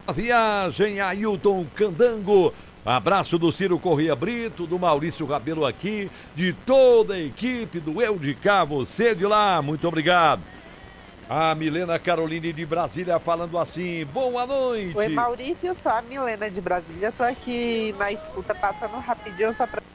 Viagem, Ailton Candango. Abraço do Ciro Corrêa Brito, do Maurício Rabelo aqui, de toda a equipe do Eu de Cá, você de lá. Muito obrigado. A Milena Caroline de Brasília falando assim, boa noite. Oi, Maurício, eu sou a Milena de Brasília, tô aqui na escuta, passando rapidinho só pra